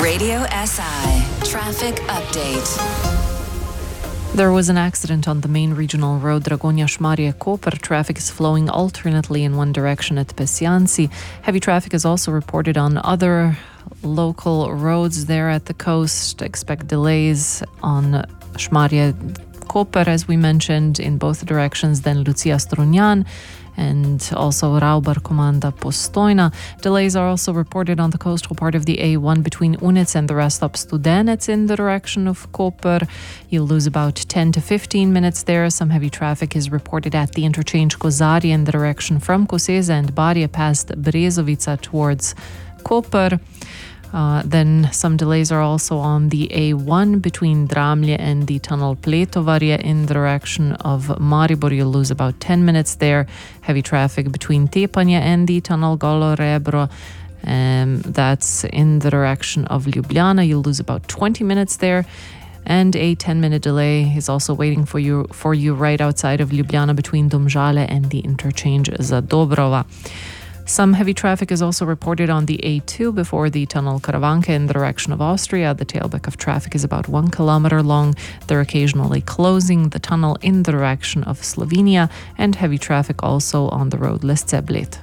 Radio SI Traffic Update. There was an accident on the main regional road Dragonja-Šmarje-Koper. Traffic is flowing alternately in one direction at Pesjanci. Heavy traffic is also reported on other local roads there at the coast. Expect delays on Šmarje-Koper, as we mentioned, in both directions, then Lucija-Strunjan and also Raubar-Komanda-Postojna. Delays are also reported on the coastal part of the A1 between Unec and the rest stop Studenec in the direction of Koper. You'll lose about 10 to 15 minutes there. Some heavy traffic is reported at the interchange Kozarje in the direction from Koseza and Barje past Brezovica towards Koper. Then some delays are also on the A1 between Dramlje and the tunnel Pletovarje in the direction of Maribor. You'll lose about 10 minutes there. Heavy traffic between Tepanje and the tunnel Golo Rebro. That's in the direction of Ljubljana. You'll lose about 20 minutes there. And a 10-minute delay is also waiting for you right outside of Ljubljana between Domžale and the interchange Zadobrova. Some heavy traffic is also reported on the A2 before the tunnel Karavanke in the direction of Austria. The tailback of traffic is about 1 kilometer long. They're occasionally closing the tunnel in the direction of Slovenia, and heavy traffic also on the road Lesce-Bled.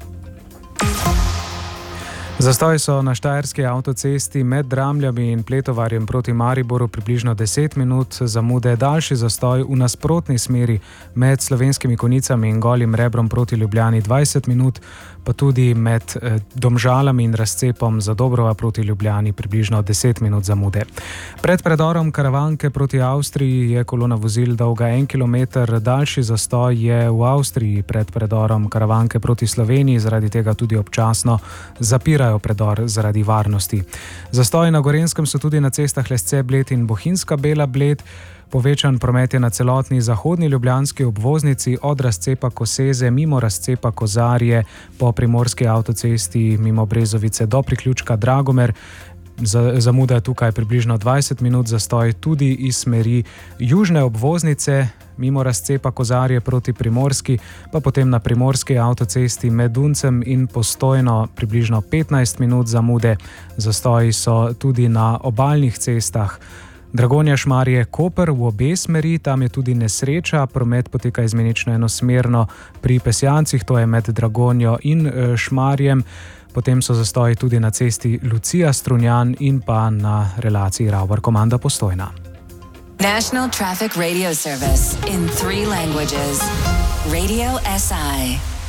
Zastoji so na štajerski avtocesti med Dramljami in Pletovarjem proti Mariboru približno 10 minut, zamude daljši zastoj v nasprotni smeri med Slovenskimi Konjicami in Golim Rebrom proti Ljubljani 20 minut, pa tudi med Domžalami in Razcepom Zadobrova proti Ljubljani približno 10 minut zamude. Pred predorom Karavanke proti Avstriji je kolona vozil dolga 1 kilometer, daljši zastoj je v Avstriji pred predorom Karavanke proti Sloveniji, zaradi tega tudi občasno zapirajo predor zaradi varnosti. Zastoji na Gorenjskem so tudi na cestah Lesce-Bled in Bohinjska Bela-Bled. Povečan promet je na celotni zahodni ljubljanski obvoznici od razcepa Koseze mimo razcepa Kozarje po primorski avtocesti mimo Brezovice do priključka Dragomer. Zamuda je tukaj približno 20 minut, zastoj tudi iz smeri južne obvoznice mimo razcepa Kozarje proti Primorski, pa potem na primorski avtocesti med Duncem in Postojno približno 15 minut zamude. Zastoji so tudi na obalnih cestah Dragonja-Šmarje-Koper v obe smeri, tam je tudi nesreča, promet poteka izmenično enosmerno pri Pesjancih, to je med Dragonjo in Šmarjem. Potem so zastoji tudi na cesti Lucija-Strunjan in pa na relaciji Raubar-Komanda-Postojna. National Traffic Radio Service in 3 languages. Radio SI.